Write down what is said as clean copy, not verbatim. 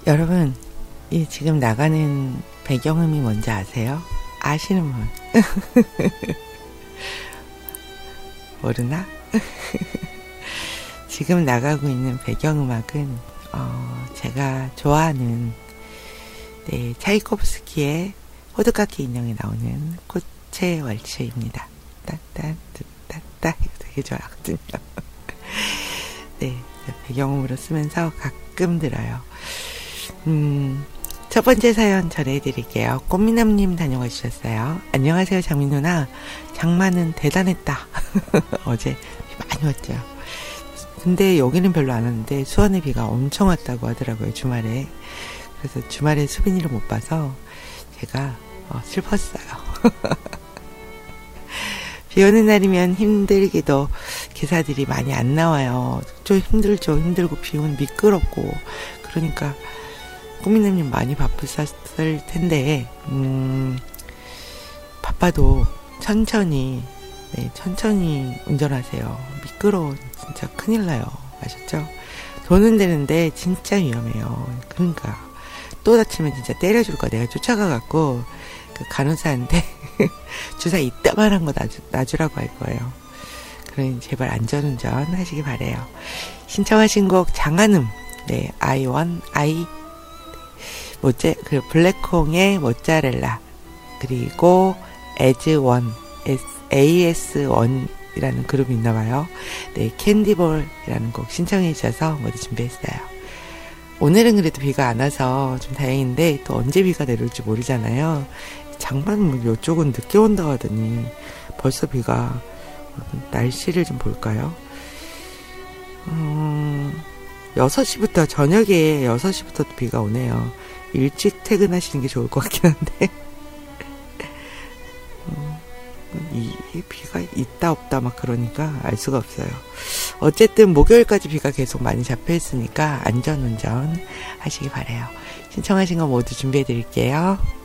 여러분, 이 지금 나가는 배경음이 뭔지 아세요? 아시는 분? 모르나? 지금 나가고 있는 배경음악은 제가 좋아하는 차이코프스키의 호두까기 인형에 나오는 꽃의 왈츠입니다. 따따따따따 이거 되게 좋아하거든요. 네, 배경음으로 쓰면서 가끔 들어요. 첫 번째 사연 전해드릴게요. 꽃미남님 다녀와 주셨어요. 안녕하세요, 장민 누나. 장마는 대단했다. 어제 비 많이 왔죠. 근데 여기는 별로 안 왔는데 수원에 비가 엄청 왔다고 하더라고요, 주말에. 그래서 주말에 수빈이를 못 봐서 제가 슬펐어요. 비 오는 날이면 힘들기도 기사들이 많이 안 나와요. 좀 힘들죠. 힘들고 비 오면 미끄럽고. 그러니까 꽃미남님 많이 바쁘셨을 텐데 바빠도 천천히 운전하세요. 미끄러워 진짜 큰일 나요. 아셨죠? 도는 데는데 진짜 위험해요. 그러니까 또 다치면 진짜 때려줄 거야. 내가 쫓아가갖고 그 간호사한테 주사 이따만한 거 놔주라고 할 거예요. 그러니 제발 안전운전 하시기 바래요. 신청하신 곡 장한음, 네, I want I 그 블랙콩의 모짜렐라, 그리고 as1 AS1이라는 그룹이 있나봐요. 네, 캔디볼이라는 곡 신청해 주셔서 모두 준비했어요. 오늘은 그래도 비가 안 와서 좀 다행인데 또 언제 비가 내릴지 모르잖아요. 장마는 뭐 이쪽은 늦게 온다 하더니 벌써 비가, 날씨를 좀 볼까요? 6시부터 저녁에 6시부터 비가 오네요. 일찍 퇴근하시는 게 좋을 것 같긴 한데 이 비가 있다 없다 막 그러니까 알 수가 없어요. 어쨌든 목요일까지 비가 계속 많이 잡혀 있으니까 안전운전 하시기 바래요. 신청하신 거 모두 준비해 드릴게요.